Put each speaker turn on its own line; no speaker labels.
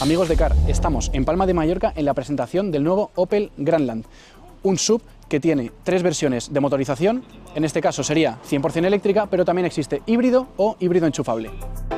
Amigos de CAR, estamos en Palma de Mallorca en la presentación del nuevo Opel Grandland, un SUV que tiene 3 versiones de motorización, en este caso sería 100% eléctrica, pero también existe híbrido o híbrido enchufable.